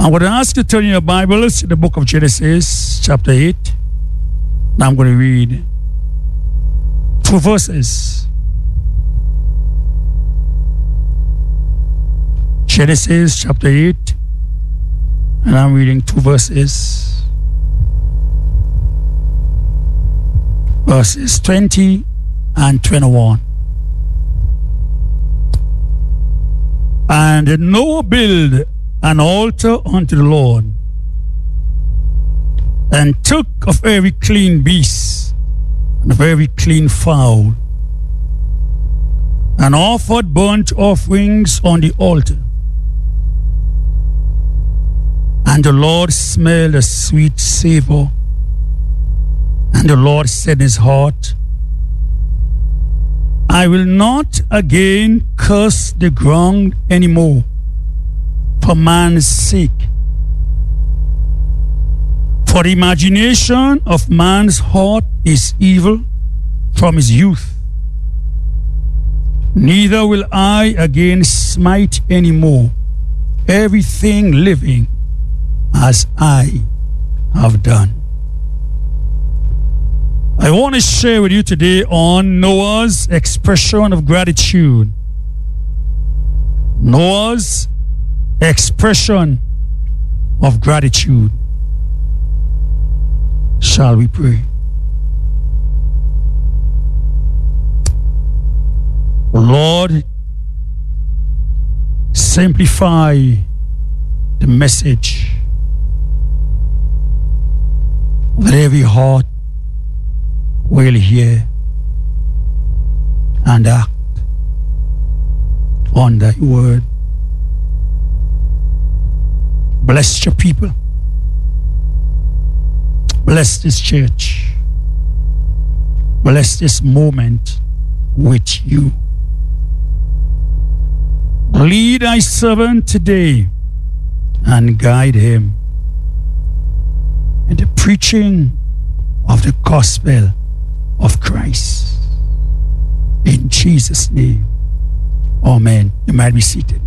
I'm going to ask you to turn your Bibles to the book of Genesis, chapter 8. Now I'm going to read 2 verses. Genesis, chapter 8. And I'm reading 2 verses. Verses 20 and 21. And Noah built an altar unto the Lord, and took of every clean beast and of every clean fowl, and offered burnt offerings on the altar. And the Lord smelled a sweet savor. And the Lord said in his heart, I will not again curse the ground anymore for man's sake. For the imagination of man's heart is evil from his youth. Neither will I again smite anymore everything living as I have done. I want to share with you today on Noah's expression of gratitude. Noah's expression of gratitude. Shall we pray? Lord, simplify the message that every heart will hear and act on thy word. Bless your people. Bless this church. Bless this moment with you. Lead thy servant today and guide him in the preaching of the gospel of Christ. In Jesus' name, amen. You might be seated.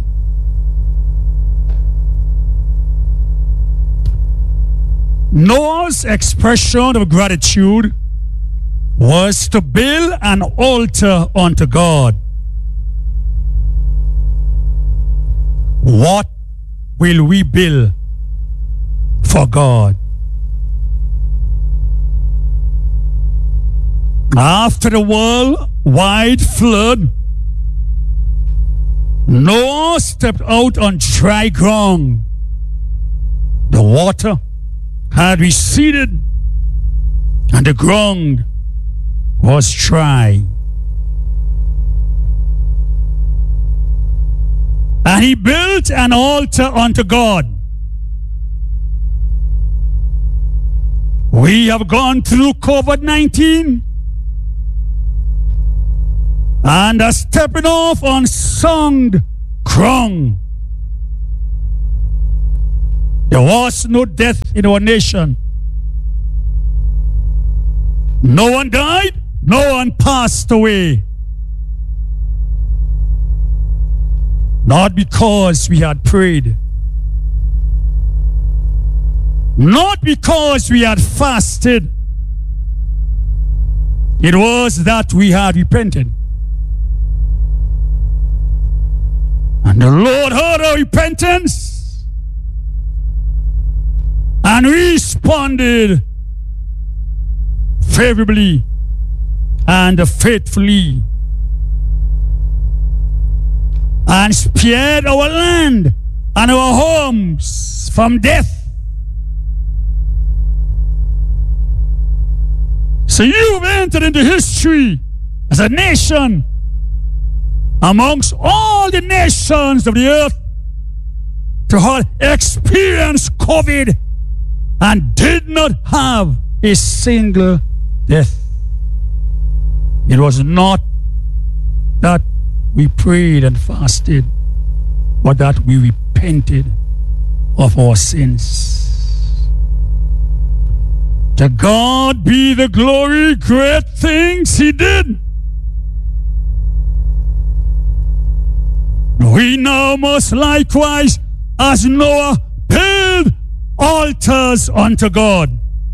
Noah's expression of gratitude was to build an altar unto God. What will we build for God? After the worldwide flood, Noah stepped out on dry ground. The water had receded and the ground was dry. And he built an altar unto God. We have gone through COVID-19 and are stepping off on sound ground. There was no death in our nation. No one died, no one passed away. Not because we had prayed, not because we had fasted. It was that we had repented. And the Lord heard our repentance and responded favorably and faithfully and spared our land and our homes from death. So you've entered into history as a nation amongst all the nations of the earth to have experienced COVID and did not have a single death. It was not that we prayed and fasted, but that we repented of our sins. To God be the glory, great things he did. We now must likewise, as Noah, build altars unto God.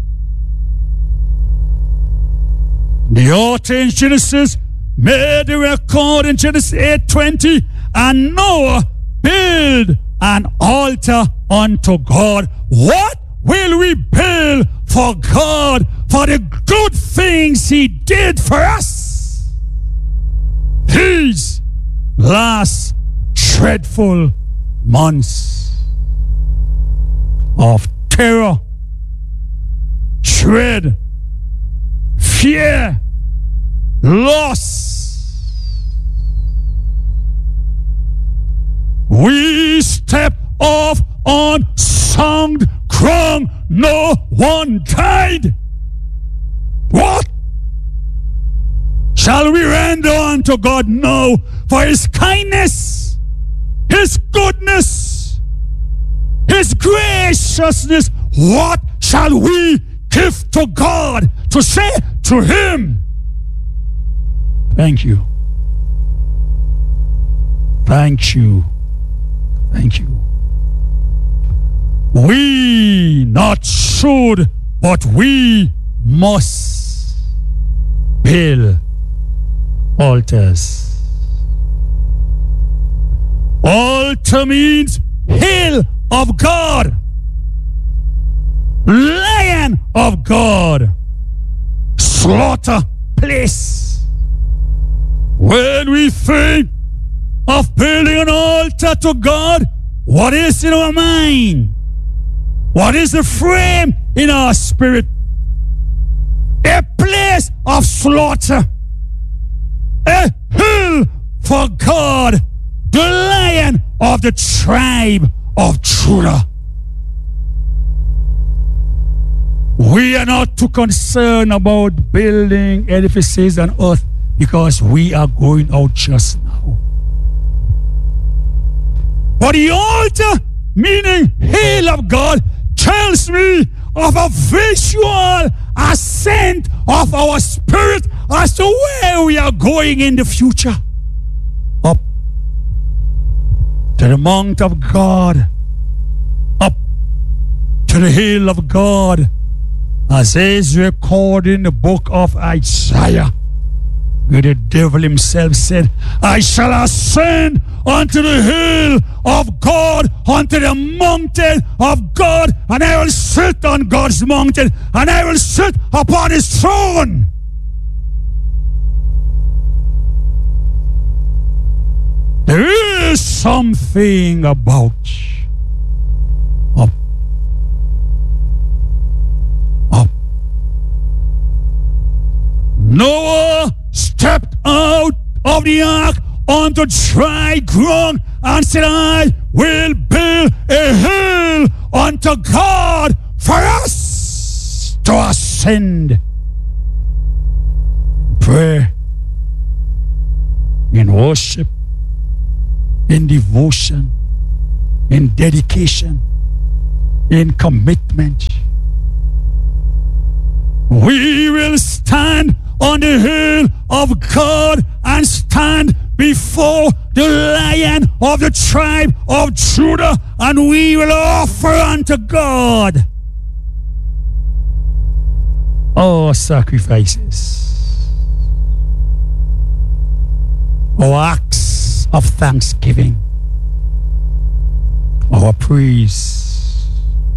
The author in Genesis made the record in Genesis 8:20, and Noah built an altar unto God. What will we build for God for the good things He did for us these last dreadful months of terror, dread, fear, loss? We step off on sound ground. No one died. What? Shall we render unto God now for His kindness, His goodness, His graciousness? What shall we give to God to say to Him, thank you, thank you, thank you? We not should, but we must build altars. Altar means hill of God, lion of God, slaughter place. When we think of building an altar to God, what is in our mind? What is the frame in our spirit? A place of slaughter, a hill for God, the lion of the tribe of Judah. We are not too concerned about building edifices on earth because we are going out just now. But the altar, meaning hill of God, tells me of a visual ascent of our spirit as to where we are going in the future. Up to the mount of God, up to the hill of God, as is recorded in the book of Isaiah, where the devil himself said, I shall ascend unto the hill of God, unto the mountain of God, and I will sit on God's mountain, and I will sit upon His throne. There is something about up. Noah stepped out of the ark onto dry ground and said, I will build a hill unto God for us to ascend in prayer, in worship, in devotion, in dedication, in commitment. We will stand on the hill of God and stand before the lion of the tribe of Judah, and we will offer unto God our sacrifices, our acts of thanksgiving, our praise.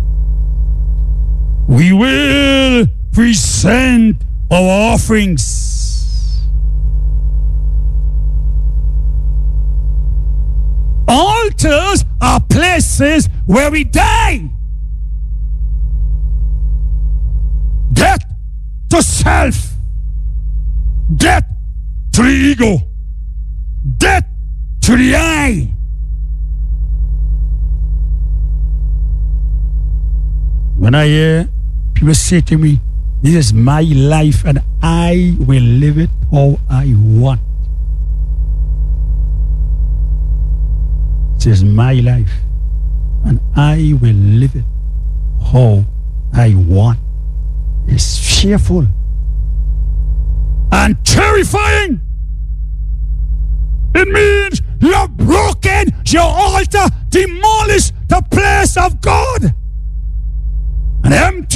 We will present our offerings. Altars are places where we die. Death to self, death to the ego, death to the I. When I hear people say to me, this is my life and I will live it how I want. This is my life and I will live it how I want. It's fearful and terrifying. It means you have broken your altar, demolished the place of God.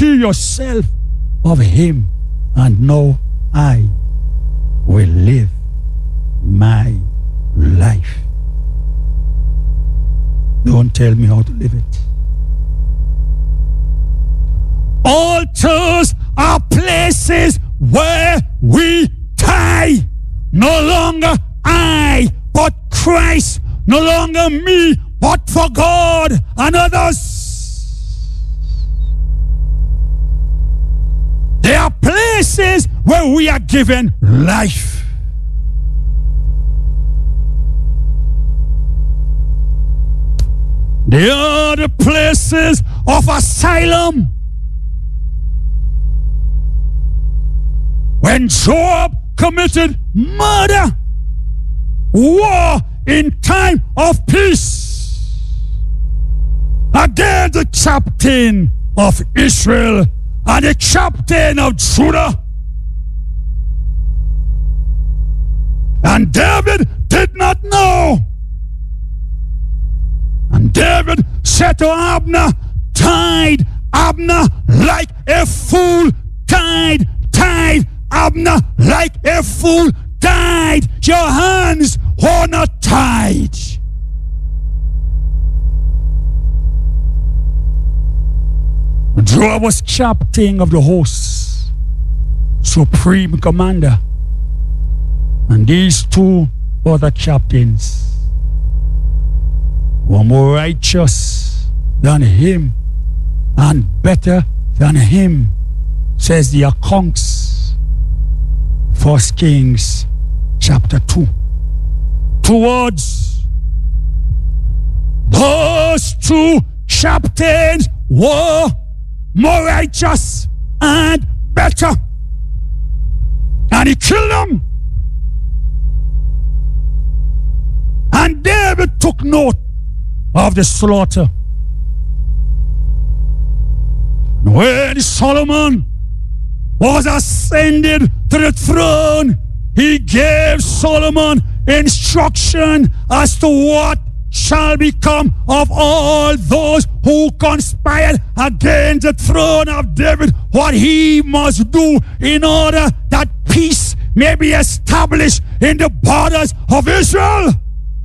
empty yourself of him, and now I will live my life. Don't tell me how to live it. Altars are places where we die. No longer I, but Christ. No longer me, but for God and others. There are places where we are given life. They are the places of asylum. When Job committed murder, war in time of peace against the captain of Israel and the captain of Judah. And David did not know. And David said to Abner, "Died Abner like a fool, died, Abner like a fool, died. Your hands are not tied." Joab was captain of the hosts, supreme commander. And these two other captains were more righteous than him and better than him, says the accounts. 1 Kings chapter 2. Towards those two captains were more righteous and better. And he killed them. And David took note of the slaughter. And when Solomon was ascended to the throne, he gave Solomon instruction as to what shall become of all those who conspired against the throne of David, what he must do in order that peace may be established in the borders of Israel.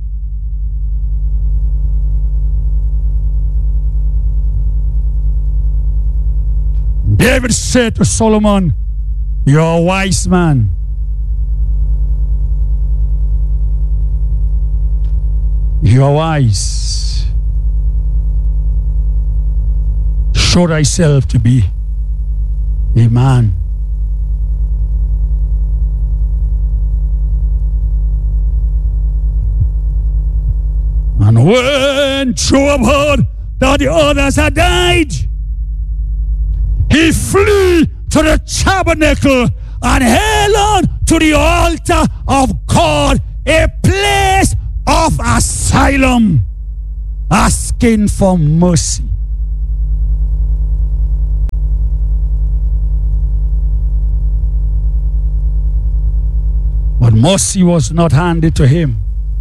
David said to Solomon, "You're a wise man. You're wise. Show thyself to be a man." And when Joab heard that the others had died, he flew to the tabernacle and held on to the altar of God, a place of asylum, asking for mercy. But mercy was not handed to him.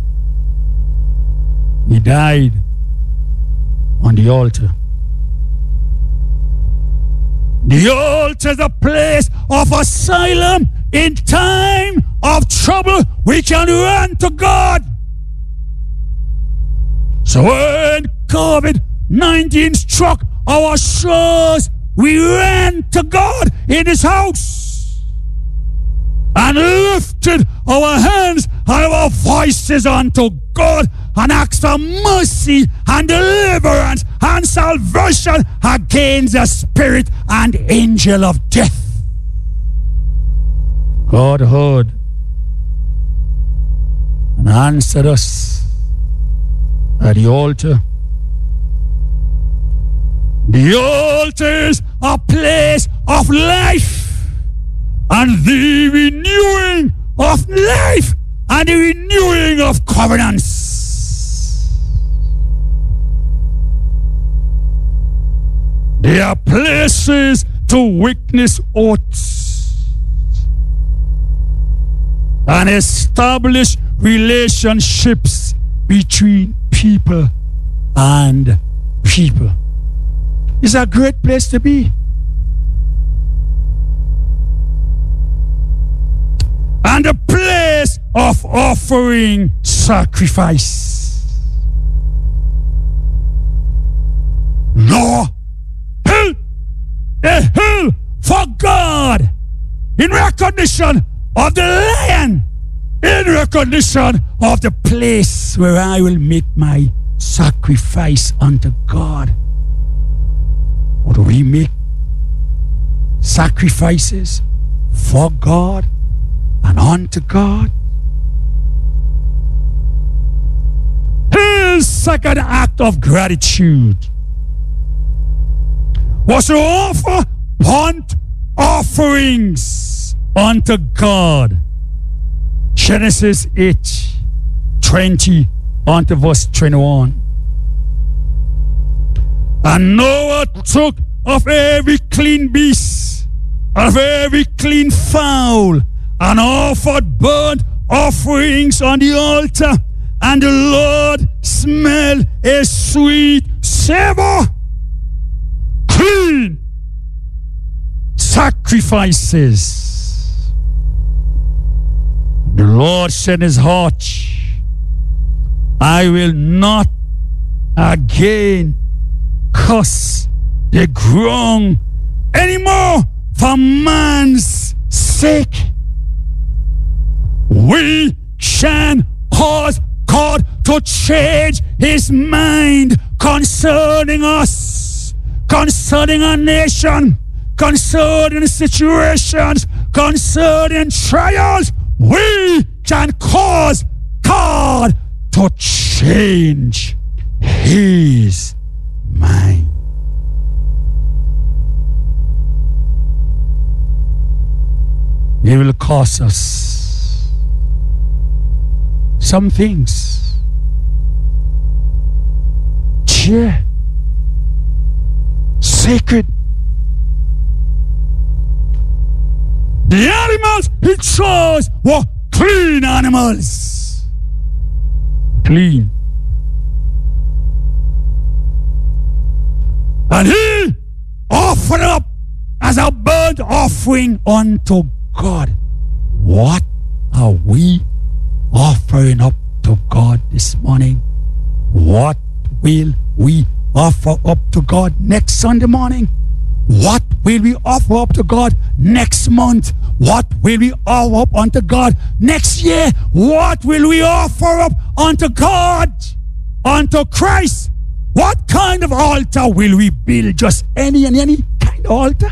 He died on the altar. The altar is a place of asylum. In time of trouble, we can run to God. So when COVID-19 struck our shores, we ran to God in his house and lifted our hands and our voices unto God and asked for mercy and deliverance and salvation against the spirit and angel of death. God heard and answered us at the altar. The altar is a place of life and the renewing of life and the renewing of covenants. They are places to witness oaths and establish relationships between people and people. It's a great place to be. and the place of offering sacrifice. Noah built a hill for God in recognition of the lion, in recognition of the place where I will make my sacrifice unto God. Or do we make sacrifices for God and unto God? His second act of gratitude was to offer burnt offerings unto God. Genesis 8:20 unto verse 21. And Noah took of every clean beast, of every clean fowl, and offered burnt offerings on the altar, and the Lord smelled a sweet savor. Clean sacrifices. The Lord said in his heart, I will not again curse the ground anymore for man's sake. We can cause God to change his mind concerning us, concerning our nation, concerning situations, concerning trials. We can cause God to change his mind. It will cost us some things. Yeah. Sacred. The animals he chose were clean animals. Clean. And he offered up as a burnt offering unto God. What are we offering up to God this morning? What will we offer up to God next Sunday morning? What will we offer up to God next month? What will we offer up unto God next year? What will we offer up unto God, unto Christ? What kind of altar will we build? Just any kind of altar?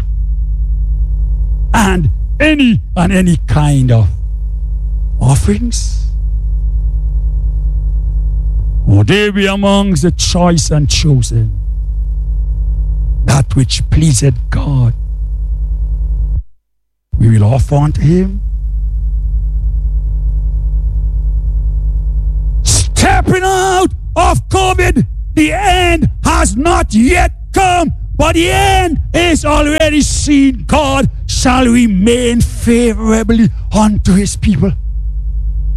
And any kind of offerings? Or they be amongst the choice and chosen, that which pleaseth God, we will offer unto him. Stepping out of COVID, the end has not yet come, but the end is already seen. God shall remain favorably unto his people.